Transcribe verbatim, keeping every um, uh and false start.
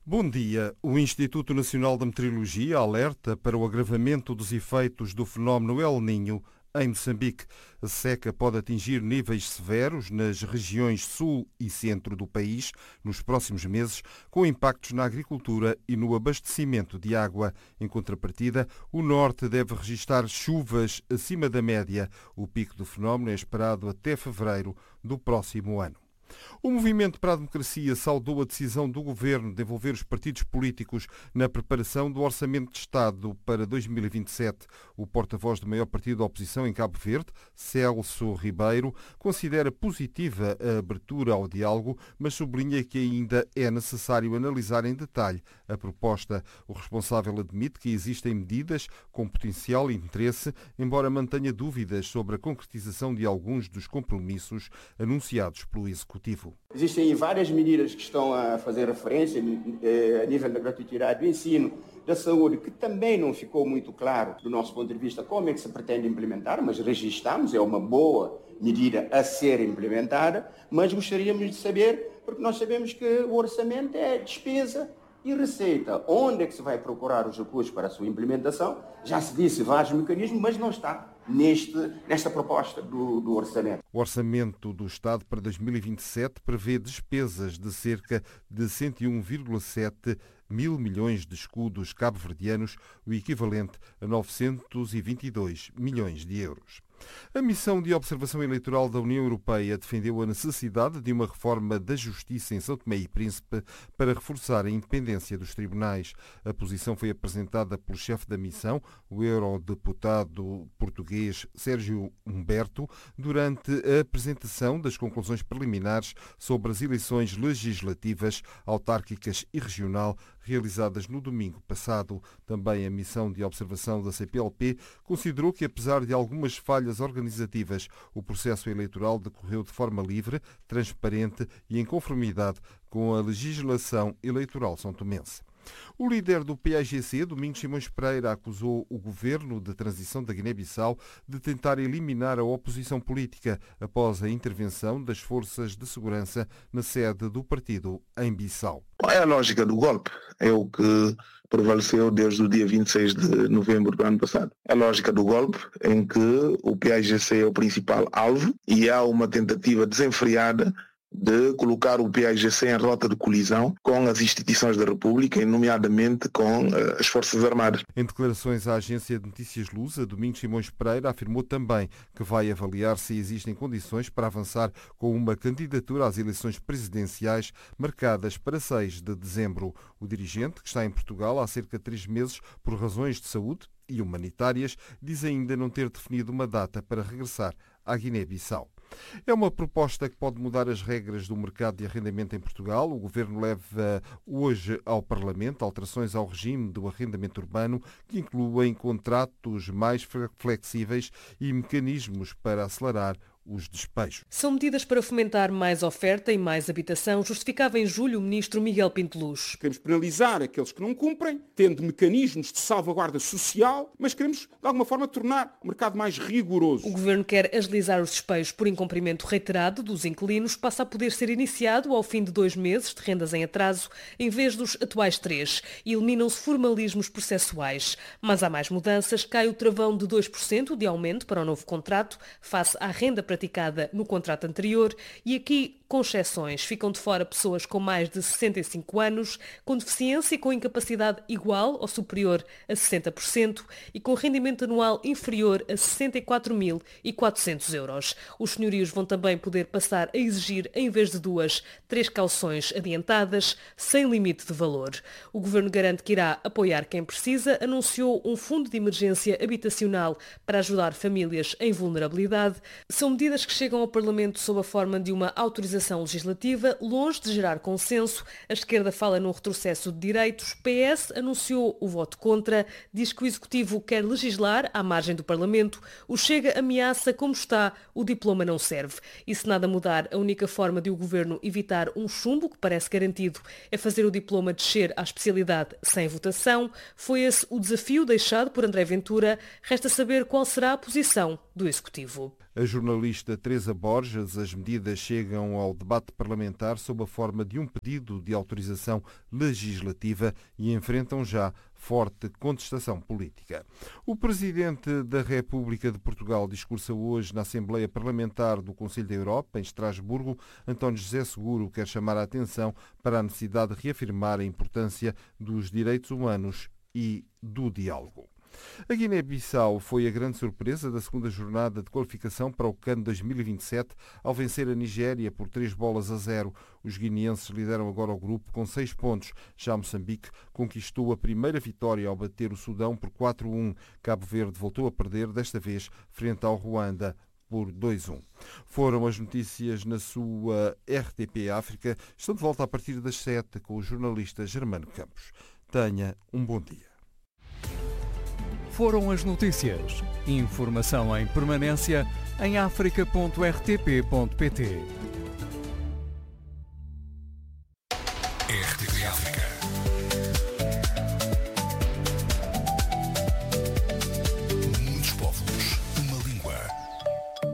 Bom dia. O Instituto Nacional de Meteorologia alerta para o agravamento dos efeitos do fenómeno El Niño em Moçambique. A seca pode atingir níveis severos nas regiões sul e centro do país nos próximos meses, com impactos na agricultura e no abastecimento de água. Em contrapartida, o norte deve registrar chuvas acima da média. O pico do fenómeno é esperado até fevereiro do próximo ano. O Movimento para a Democracia saudou a decisão do Governo de envolver os partidos políticos na preparação do Orçamento de Estado para dois mil e vinte e sete. O porta-voz do maior partido da oposição em Cabo Verde, Celso Ribeiro, considera positiva a abertura ao diálogo, mas sublinha que ainda é necessário analisar em detalhe a proposta. O responsável admite que existem medidas com potencial interesse, embora mantenha dúvidas sobre a concretização de alguns dos compromissos anunciados pelo Executivo. Existem várias medidas que estão a fazer referência a nível da gratuidade do ensino, da saúde, que também não ficou muito claro do nosso ponto de vista como é que se pretende implementar, mas registramos, é uma boa medida a ser implementada, mas gostaríamos de saber, porque nós sabemos que o orçamento é despesa e receita. Onde é que se vai procurar os recursos para a sua implementação? Já se disse vários mecanismos, mas não está neste, nesta proposta do, do orçamento. O Orçamento do Estado para dois mil e vinte e sete prevê despesas de cerca de cento e um vírgula sete mil milhões de escudos cabo-verdianos, o equivalente a novecentos e vinte e dois milhões de euros. A missão de observação eleitoral da União Europeia defendeu a necessidade de uma reforma da justiça em São Tomé e Príncipe para reforçar a independência dos tribunais. A posição foi apresentada pelo chefe da missão, o eurodeputado português Sérgio Humberto, durante a apresentação das conclusões preliminares sobre as eleições legislativas, autárquicas e regional realizadas no domingo passado. Também a missão de observação da C P L P considerou que, apesar de algumas falhas organizativas, o processo eleitoral decorreu de forma livre, transparente e em conformidade com a legislação eleitoral são-tomense. O líder do P A I G C, Domingos Simões Pereira, acusou o governo de transição da Guiné-Bissau de tentar eliminar a oposição política após a intervenção das forças de segurança na sede do partido em Bissau. É a lógica do golpe, é o que prevaleceu desde o dia vinte e seis de novembro do ano passado. É a lógica do golpe em que o P A I G C é o principal alvo e há uma tentativa desenfreada de colocar o P A I G C em rota de colisão com as instituições da República, e nomeadamente com uh, as Forças Armadas. Em declarações à agência de notícias Lusa, Domingos Simões Pereira afirmou também que vai avaliar se existem condições para avançar com uma candidatura às eleições presidenciais marcadas para seis de dezembro. O dirigente, que está em Portugal há cerca de três meses por razões de saúde e humanitárias, diz ainda não ter definido uma data para regressar à Guiné-Bissau. É uma proposta que pode mudar as regras do mercado de arrendamento em Portugal. O Governo leva hoje ao Parlamento alterações ao regime do arrendamento urbano que incluem contratos mais flexíveis e mecanismos para acelerar os despejos. São medidas para fomentar mais oferta e mais habitação, justificava em julho o ministro Miguel Pinto Luz. Queremos penalizar aqueles que não cumprem, tendo mecanismos de salvaguarda social, mas queremos, de alguma forma, tornar o mercado mais rigoroso. O Governo quer agilizar os despejos por incumprimento reiterado dos inquilinos, passa a poder ser iniciado ao fim de dois meses de rendas em atraso, em vez dos atuais três, e eliminam-se formalismos processuais. Mas há mais mudanças, cai o travão de dois por cento de aumento para o novo contrato, face à renda praticada no contrato anterior, e aqui, com exceções, ficam de fora pessoas com mais de sessenta e cinco anos, com deficiência e com incapacidade igual ou superior a sessenta por cento e com rendimento anual inferior a sessenta e quatro mil e quatrocentos euros. Os senhorios vão também poder passar a exigir, em vez de duas, três cauções adiantadas, sem limite de valor. O Governo garante que irá apoiar quem precisa, anunciou um fundo de emergência habitacional para ajudar famílias em vulnerabilidade. São medidas que chegam ao Parlamento sob a forma de uma autorização legislativa, longe de gerar consenso. A esquerda fala num retrocesso de direitos. P S anunciou o voto contra, diz que o Executivo quer legislar à margem do Parlamento. O Chega ameaça, como está, o diploma não serve. E se nada mudar, a única forma de o Governo evitar um chumbo, que parece garantido, é fazer o diploma descer à especialidade sem votação. Foi esse o desafio deixado por André Ventura. Resta saber qual será a posição do Executivo. A jornalista Teresa Borges, as medidas chegam ao debate parlamentar sob a forma de um pedido de autorização legislativa e enfrentam já forte contestação política. O Presidente da República de Portugal discursa hoje na Assembleia Parlamentar do Conselho da Europa, em Estrasburgo. António José Seguro quer chamar a atenção para a necessidade de reafirmar a importância dos direitos humanos e do diálogo. A Guiné-Bissau foi a grande surpresa da segunda jornada de qualificação para o CAN dois mil e vinte e sete ao vencer a Nigéria por três bolas a zero. Os guineenses lideram agora o grupo com seis pontos. Já Moçambique conquistou a primeira vitória ao bater o Sudão por quatro a um. Cabo Verde voltou a perder, desta vez frente ao Ruanda, por dois a um. Foram as notícias na sua R T P África. Estão de volta a partir das sete com o jornalista Germano Campos. Tenha um bom dia. Foram as notícias. Informação em permanência em africa ponto r t p ponto p t. R T P África.